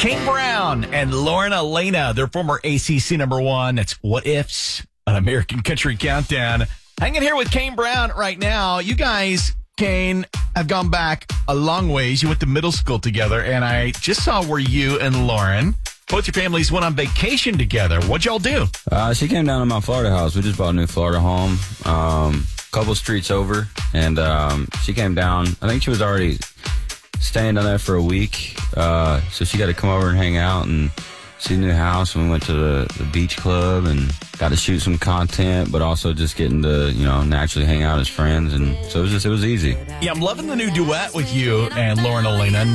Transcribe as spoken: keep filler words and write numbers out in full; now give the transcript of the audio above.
Kane Brown and Lauren Elena, their former A C C number one. It's What Ifs, an American Country Countdown. Hanging here with Kane Brown right now. You guys, Kane, have gone back a long ways. You went to middle school together, and I just saw where you and Lauren, both your families, went on vacation together. What'd y'all do? Uh, she came down to my Florida house. We just bought a new Florida home, um, a couple streets over, and um, she came down. I think she was already staying down there for a week, uh, so she got to come over and hang out and see the new house. And we went to the, the beach club and got to shoot some content, but also just getting to, you know, naturally hang out as friends. And so it was just, it was easy. Yeah, I'm loving the new duet with you and Lauren Elena.